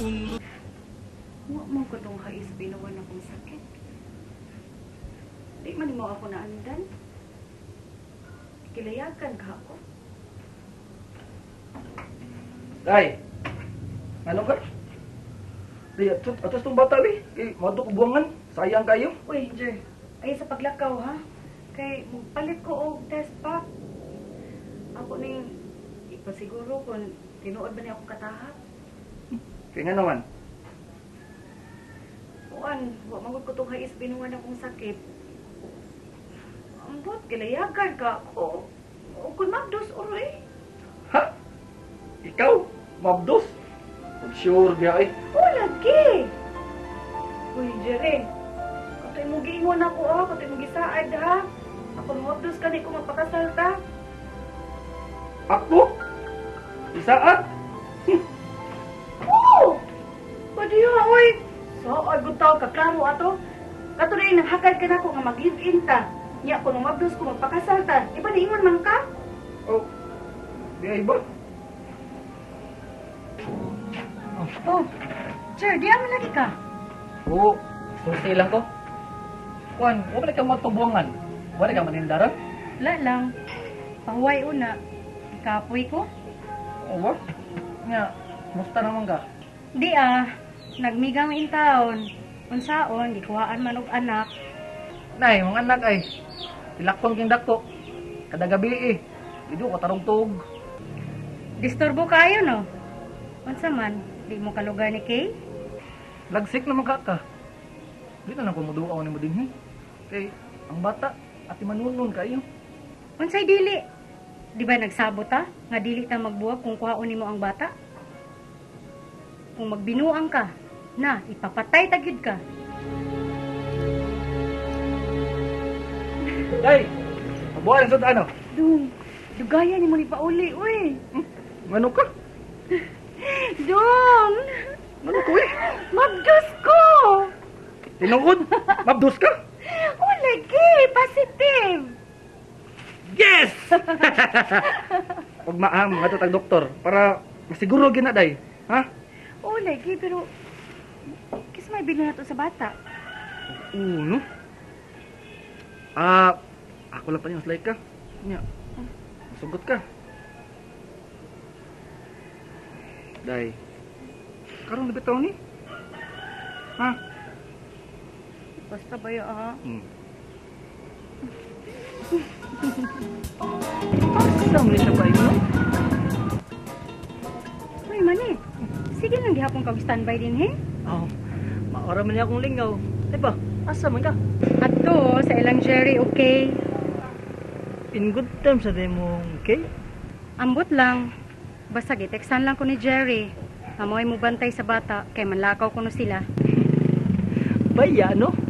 Wa mo ko tong hais binawan akong sakit. Di man mo ako naandan. Kilayakan ka ako. Day, ano ka? Di, atas tong bata, bi. Madto ko buwangan. Sayang kayo. Uy, Jer. Ay sa paglakaw, ha? Kay magpalit ko og test pack. Ako ning ipasiguro kung tinuod ba niya akong katahap. Kaya nga naman. Uan, wa magud ko tong hais binuwan akong sakit. Ambot, kilayagan ka ako. O kung magdos, oroy. Ha? Ikaw? Mabdos? Sure biya eh. O, lagi. Uy, Jere. Katoy mo giingon ako, ha? Katoy mo gisaad, ha? Ako mabdos ka, di ko mapakasal ka. Ako? Isaat? Oo! Padiyo, uy. So, ay gutaw ka, klaro ato. Kato na yung naghagad ka na ako nga mag-live-in ta. Niya, kung mabdos ko, magpakasal ta. Di ba niingon man ka? Oh, di ay ba? Oh, sir, di aman lagi ka. Oo, susi lang ko. Kuan, wala ka matubuangan. Wala ka manindaran? Wala lang. Pahuway una. Ikapoy ko. Oo ba? Nga, musta naman ka? Di nagmigang in taon. Unsaon, gikuhaan man og anak. Nay, mga anak ay, tilakpon king dako. Kada gabi eh, ido ko tarong tug. Disturbo kayo, no? Unsa man, di mo kalugar ni Kay? Lagsik naman ka. Di na lang kumuduaw ni mo din, Kay, ang bata, ati manunon kayo. Unsay dili? Di ba nagsabot ta? Nga dili ta magbuwag kung kuhaon nimo ang bata? Kung magbinuang ka, na, ipapatay tagid ka. Day, mabuhay sa ano? Dugaya ni mo ni Pauli, uy. Ano ka? Dong! Ano ko eh? Mabdos ko! Tinungod? Mabdos ka? O, lagi! Positive! Yes! Pag maam, nga tag doktor, para masiguro gina, day. Ha? O, lagi, pero... Kis may bilhin na to sa bata. No? Ako lang pa niya, maslay ka. Nya, masugot ka. Day, karong nabitaw ni? Ha? Basta ba yun, ha? Basta mo niya ba ino? Uy, mani. Sige lang gihapon kag standby din, he? Oh, maora man niya akong lingaw. Diba, asa man ka? Ato, sa ilang Jerry, okay? In good terms sa mo, okay? Ambot lang. Basta gitextan lang ko ni Jerry. Amoy mo bantay sa bata, kay manlakaw ko no sila. Baya, no?